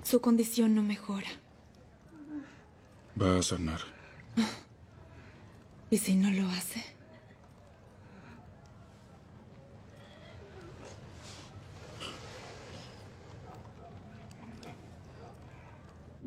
Su condición no mejora. Va a sanar. ¿Y si no lo hace?